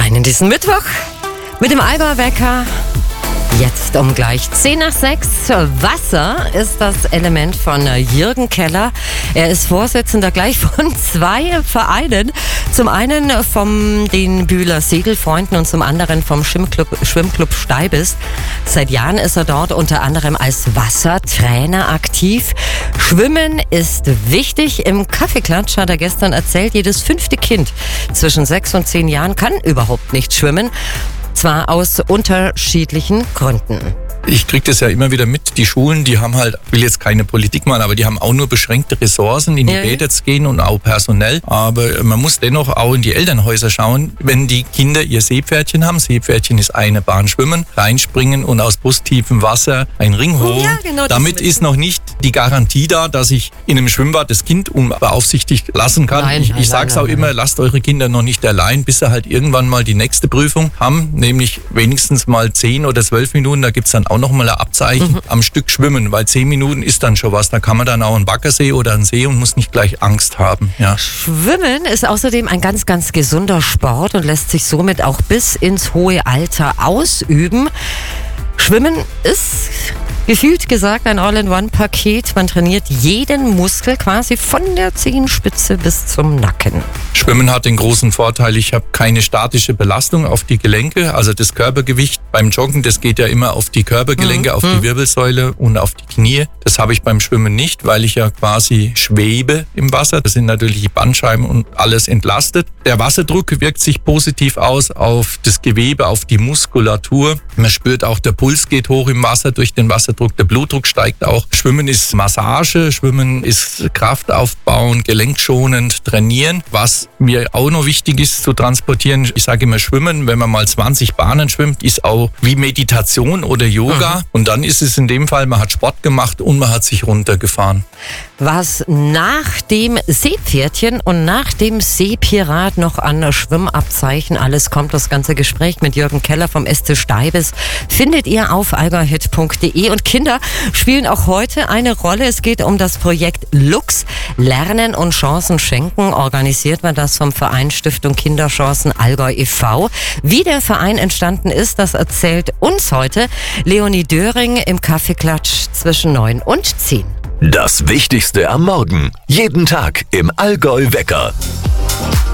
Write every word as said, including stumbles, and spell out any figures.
Einen diesen Mittwoch mit dem Allgäu-Wecker. Jetzt um gleich zehn nach sechs. Wasser ist das Element von Jürgen Keller. Er ist Vorsitzender gleich von zwei Vereinen. Zum einen vom den Bühler Segelfreunden und zum anderen vom Schwimmclub, Schwimmclub Steibis. Seit Jahren ist er dort unter anderem als Wassertrainer aktiv. Schwimmen ist wichtig. Im Kaffeeklatsch hat er gestern erzählt, jedes fünfte Kind zwischen sechs und zehn Jahren kann überhaupt nicht schwimmen. Zwar aus unterschiedlichen Gründen. Ich kriege das ja immer wieder mit. Die Schulen, die haben halt, ich will jetzt keine Politik machen, aber die haben auch nur beschränkte Ressourcen, in die ja. Bäder zu gehen und auch personell. Aber man muss dennoch auch in die Elternhäuser schauen, wenn die Kinder ihr Seepferdchen haben. Seepferdchen ist eine Bahn schwimmen, reinspringen und aus brusttiefem Wasser einen Ring holen. Ja, genau, Damit ist noch nicht die Garantie da, dass ich in einem Schwimmbad das Kind unbeaufsichtigt lassen kann. Nein, ich nein, ich sage es nein, auch nein. immer, lasst eure Kinder noch nicht allein, bis sie halt irgendwann mal die nächste Prüfung haben, nämlich wenigstens mal zehn oder zwölf Minuten. Da gibt es dann auch noch mal ein Abzeichen mhm. am Stück schwimmen, weil zehn Minuten ist dann schon was. Da kann man dann auch einen Baggersee oder einen See und muss nicht gleich Angst haben. Ja. Schwimmen ist außerdem ein ganz, ganz gesunder Sport und lässt sich somit auch bis ins hohe Alter ausüben. Schwimmen ist gefühlt gesagt ein All-in-One-Paket. Man trainiert jeden Muskel quasi von der Zehenspitze bis zum Nacken. Schwimmen hat den großen Vorteil, ich habe keine statische Belastung auf die Gelenke, also das Körpergewicht beim Joggen, das geht ja immer auf die Körpergelenke, mhm. auf die Wirbelsäule und auf die Knie. Das habe ich beim Schwimmen nicht, weil ich ja quasi schwebe im Wasser. Das sind natürlich die Bandscheiben und alles entlastet. Der Wasserdruck wirkt sich positiv aus auf das Gewebe, auf die Muskulatur. Man spürt auch, der Puls geht hoch im Wasser durch den Wasserdruck, der Blutdruck steigt auch. Schwimmen ist Massage, Schwimmen ist Kraft aufbauen, gelenkschonend trainieren. Was mir auch noch wichtig ist zu transportieren, ich sage immer Schwimmen, wenn man mal zwanzig Bahnen schwimmt, ist auch wie Meditation oder Yoga. Mhm. Und dann ist es in dem Fall, man hat Sport gemacht und man hat sich runtergefahren. Was nach dem Seepferdchen und nach dem Seepirat noch an Schwimmabzeichen alles kommt, das ganze Gespräch mit Jürgen Keller vom S C Steibis, findet ihr auf allgäuhit punkt de. Und Kinder spielen auch heute eine Rolle. Es geht um das Projekt Lux, Lernen und Chancen schenken. Organisiert man das vom Verein Stiftung Kinderchancen Allgäu e V. Wie der Verein entstanden ist, das erzählt uns heute Leonie Döring im Kaffeeklatsch zwischen neun und zehn. Das Wichtigste am Morgen. Jeden Tag im Allgäu-Wecker.